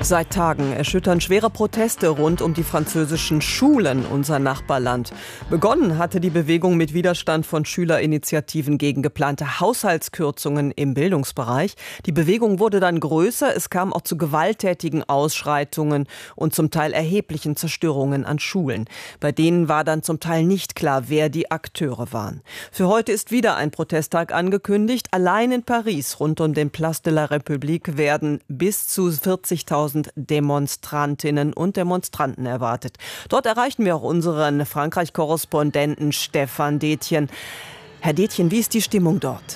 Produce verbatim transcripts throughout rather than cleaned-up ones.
Seit Tagen erschüttern schwere Proteste rund um die französischen Schulen unser Nachbarland. Begonnen hatte die Bewegung mit Widerstand von Schülerinitiativen gegen geplante Haushaltskürzungen im Bildungsbereich. Die Bewegung wurde dann größer, es kam auch zu gewalttätigen Ausschreitungen und zum Teil erheblichen Zerstörungen an Schulen. Bei denen war dann zum Teil nicht klar, wer die Akteure waren. Für heute ist wieder ein Protesttag angekündigt. Allein in Paris rund um den Place de la République werden bis zu vierzigtausend Demonstrantinnen und Demonstranten erwartet. Dort erreichen wir auch unseren Frankreich-Korrespondenten Stefan Detjen. Herr Detjen, wie ist die Stimmung dort?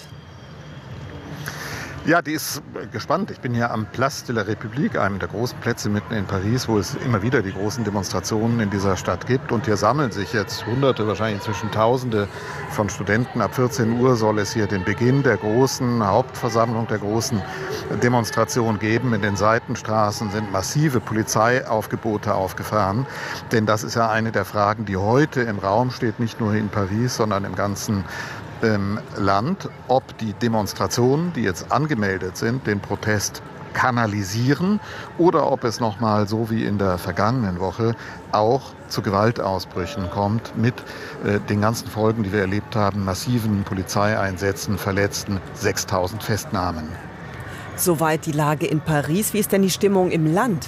Ja, die ist gespannt. Ich bin hier am Place de la République, einem der großen Plätze mitten in Paris, wo es immer wieder die großen Demonstrationen in dieser Stadt gibt. Und hier sammeln sich jetzt Hunderte, wahrscheinlich inzwischen Tausende von Studenten. Ab vierzehn Uhr soll es hier den Beginn der großen Hauptversammlung, der großen Demonstration geben. In den Seitenstraßen sind massive Polizeiaufgebote aufgefahren. Denn das ist ja eine der Fragen, die heute im Raum steht, nicht nur in Paris, sondern im ganzen im Land, ob die Demonstrationen, die jetzt angemeldet sind, den Protest kanalisieren oder ob es nochmal, so wie in der vergangenen Woche, auch zu Gewaltausbrüchen kommt mit äh, den ganzen Folgen, die wir erlebt haben, massiven Polizeieinsätzen, Verletzten, sechstausend Festnahmen. Soweit die Lage in Paris. Wie ist denn die Stimmung im Land?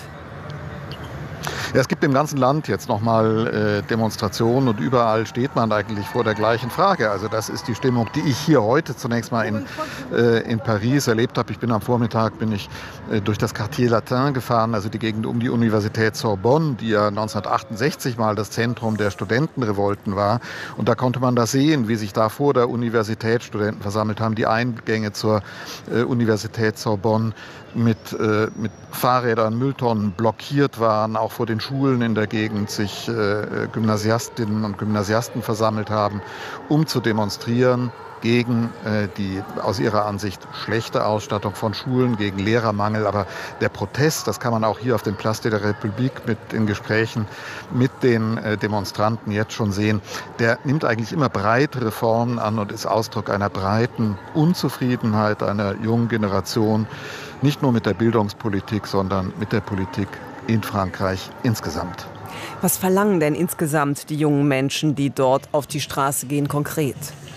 Ja, es gibt im ganzen Land jetzt nochmal äh, Demonstrationen und überall steht man eigentlich vor der gleichen Frage. Also das ist die Stimmung, die ich hier heute zunächst mal in, äh, in Paris erlebt habe. Ich bin am Vormittag bin ich äh, durch das Quartier Latin gefahren, also die Gegend um die Universität Sorbonne, die ja neunzehnhundertachtundsechzig mal das Zentrum der Studentenrevolten war. Und da konnte man das sehen, wie sich da vor der Universität Studenten versammelt haben, die Eingänge zur äh, Universität Sorbonne mit, äh, mit Fahrrädern, Mülltonnen blockiert waren, auch vor den Schulen in der Gegend sich äh, Gymnasiastinnen und Gymnasiasten versammelt haben, um zu demonstrieren gegen äh, die aus ihrer Ansicht schlechte Ausstattung von Schulen, gegen Lehrermangel. Aber der Protest, das kann man auch hier auf dem Place de la République mit den Gesprächen mit den äh, Demonstranten jetzt schon sehen, der nimmt eigentlich immer breitere Formen an und ist Ausdruck einer breiten Unzufriedenheit einer jungen Generation, nicht nur mit der Bildungspolitik, sondern mit der Politik in Frankreich insgesamt. Was verlangen denn insgesamt die jungen Menschen, die dort auf die Straße gehen, konkret?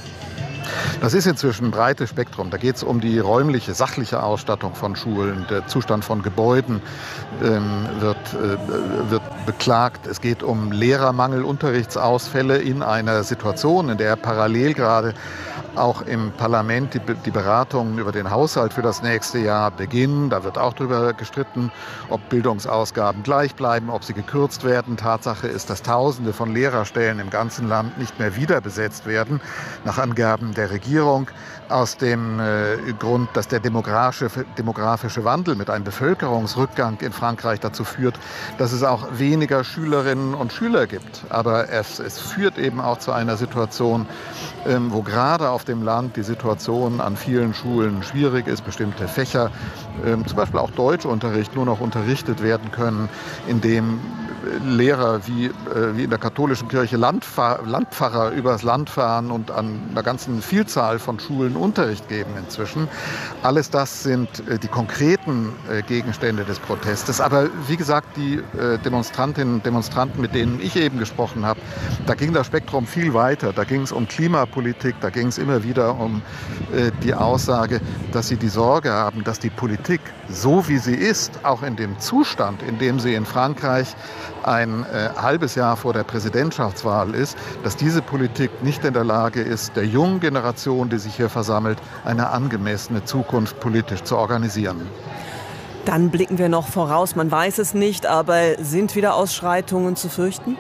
Das ist inzwischen ein breites Spektrum. Da geht es um die räumliche, sachliche Ausstattung von Schulen. Der Zustand von Gebäuden ähm, wird, äh, wird beklagt. Es geht um Lehrermangel, Unterrichtsausfälle in einer Situation, in der parallel gerade auch im Parlament die, die Beratungen über den Haushalt für das nächste Jahr beginnen. Da wird auch darüber gestritten, ob Bildungsausgaben gleich bleiben, ob sie gekürzt werden. Tatsache ist, dass Tausende von Lehrerstellen im ganzen Land nicht mehr wieder besetzt werden, nach Angaben der Regierung, aus dem äh, Grund, dass der demografische, demografische Wandel mit einem Bevölkerungsrückgang in Frankreich dazu führt, dass es auch weniger Schülerinnen und Schüler gibt. Aber es, es führt eben auch zu einer Situation, ähm, wo gerade auf dem Land die Situation an vielen Schulen schwierig ist, bestimmte Fächer, ähm, zum Beispiel auch Deutschunterricht, nur noch unterrichtet werden können, indem Lehrer wie, äh, wie in der katholischen Kirche Landfahr- Landpfarrer übers Land fahren und an einer ganzen Vielzahl von Schulen Unterricht geben inzwischen. Alles das sind äh, die konkreten äh, Gegenstände des Protestes. Aber wie gesagt, die äh, Demonstrantinnen und Demonstranten, mit denen ich eben gesprochen habe, da ging das Spektrum viel weiter. Da ging es um Klimapolitik, da ging es immer wieder um äh, die Aussage, dass sie die Sorge haben, dass die Politik, so wie sie ist, auch in dem Zustand, in dem sie in Frankreich ein äh, halbes Jahr vor der Präsidentschaftswahl ist, dass diese Politik nicht in der Lage ist, der jungen Generation, die sich hier versammelt, eine angemessene Zukunft politisch zu organisieren. Dann blicken wir noch voraus, man weiß es nicht, aber sind wieder Ausschreitungen zu fürchten?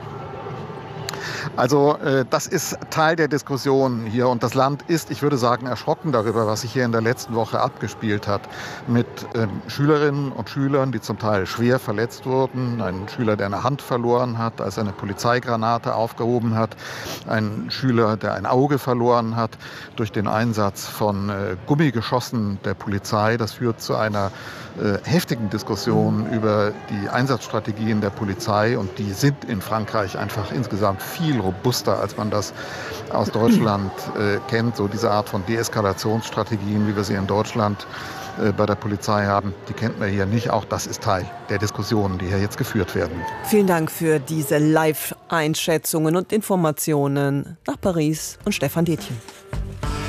Also äh, das ist Teil der Diskussion hier und das Land ist, ich würde sagen, erschrocken darüber, was sich hier in der letzten Woche abgespielt hat mit ähm, Schülerinnen und Schülern, die zum Teil schwer verletzt wurden. Ein Schüler, der eine Hand verloren hat, als er eine Polizeigranate aufgehoben hat. Ein Schüler, der ein Auge verloren hat durch den Einsatz von äh, Gummigeschossen der Polizei. Das führt zu einer äh, heftigen Diskussion über die Einsatzstrategien der Polizei und die sind in Frankreich einfach insgesamt viel robuster, als man das aus Deutschland äh, kennt. So diese Art von Deeskalationsstrategien, wie wir sie in Deutschland äh, bei der Polizei haben, die kennt man hier nicht. Auch das ist Teil der Diskussionen, die hier jetzt geführt werden. Vielen Dank für diese Live-Einschätzungen und Informationen nach Paris und Stefan Detjen.